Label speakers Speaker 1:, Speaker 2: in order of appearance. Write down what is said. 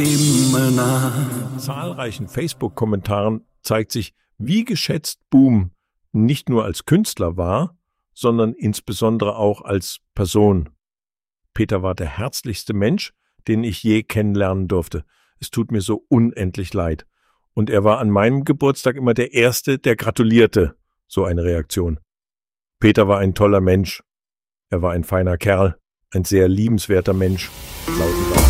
Speaker 1: In zahlreichen Facebook-Kommentaren zeigt sich, wie geschätzt Boom nicht nur als Künstler war, sondern insbesondere auch als Person. Peter war der herzlichste Mensch, den ich je kennenlernen durfte. Es tut mir so unendlich leid. Und er war an meinem Geburtstag immer der Erste, der gratulierte. So eine Reaktion. Peter war ein toller Mensch. Er war ein feiner Kerl, ein sehr liebenswerter Mensch. Lauten